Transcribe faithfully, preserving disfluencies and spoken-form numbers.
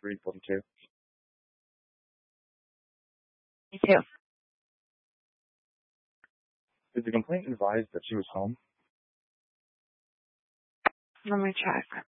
three forty-two. Me too. Did the complainant advise that she was home? Let me check.